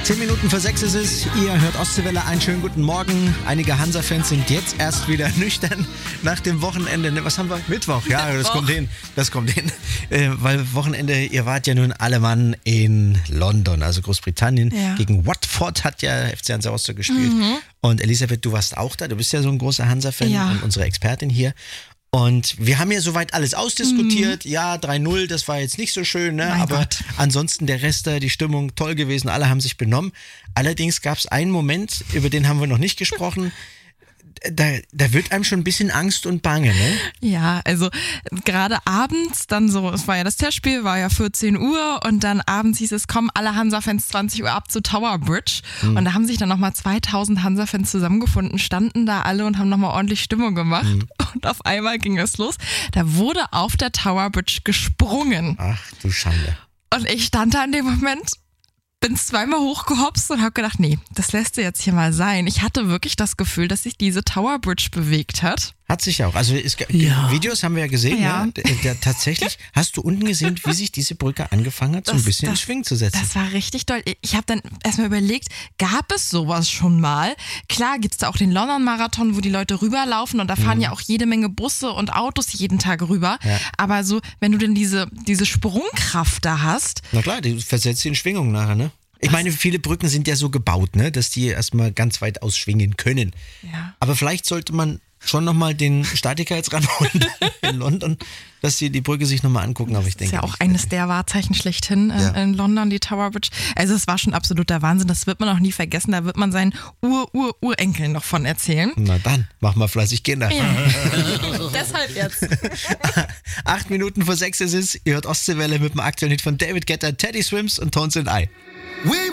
10 Minuten vor 6 ist es. Ihr hört Ostseewelle. Einen schönen guten Morgen. Einige Hansa-Fans sind jetzt erst wieder nüchtern nach dem Wochenende. Was haben wir? Mittwoch. Ja, das kommt hin. Weil Wochenende, ihr wart ja nun alle Mann in London, also Großbritannien. Ja. Gegen Watford hat ja FC Hansa Rostock gespielt. Und Elisabeth, du warst auch da. Du bist ja so ein großer Hansa-Fan und unsere Expertin hier. Und wir haben ja soweit alles ausdiskutiert. Ja, 3-0, das war jetzt nicht so schön, ne? Aber ansonsten der Rest da, die Stimmung toll gewesen, alle haben sich benommen. Allerdings gab es einen Moment, über den haben wir noch nicht gesprochen. Da wird einem schon ein bisschen Angst und Bange, ne? Ja, also gerade abends dann so, es war ja das Testspiel, war ja 14 Uhr und dann abends hieß es, kommen alle Hansa-Fans 20 Uhr ab zu Tower Bridge. Und da haben sich dann nochmal 2000 Hansa-Fans zusammengefunden, standen da alle und haben nochmal ordentlich Stimmung gemacht. Und auf einmal ging es los. Da wurde auf der Tower Bridge gesprungen. Ach du Schande. Und ich stand da in dem Moment, bin zweimal hochgehopst und habe gedacht, nee, das lässt du jetzt hier mal sein. Ich hatte wirklich das Gefühl, dass sich diese Tower Bridge bewegt hat. Hat sich auch. Also Videos haben wir ja gesehen. Ja. Ne? Tatsächlich hast du unten gesehen, wie sich diese Brücke angefangen hat, so ein bisschen in Schwingen zu setzen. Das war richtig toll. Ich habe dann erstmal überlegt, gab es sowas schon mal? Klar gibt es da auch den London-Marathon, wo die Leute rüberlaufen und da fahren ja auch jede Menge Busse und Autos jeden Tag rüber. Ja. Aber so, wenn du denn diese Sprungkraft da hast. Na klar, die versetzt sie in Schwingung nachher, ne? Ich meine, viele Brücken sind ja so gebaut, ne, dass die erstmal ganz weit ausschwingen können. Ja. Aber vielleicht sollte man schon nochmal den Statiker jetzt ranholen in London, dass sie die Brücke sich nochmal angucken. Aber ich denke, das ist ja auch eines der Wahrzeichen schlechthin in London, die Tower Bridge. Also es war schon absoluter Wahnsinn, das wird man auch nie vergessen. Da wird man seinen Urenkeln noch von erzählen. Na dann, mach mal fleißig Kinder. Ja. Deshalb jetzt. 8 Minuten vor 6 ist es. Ihr hört Ostseewelle mit dem aktuellen Hit von David Guetta, Teddy Swims und Tones and I.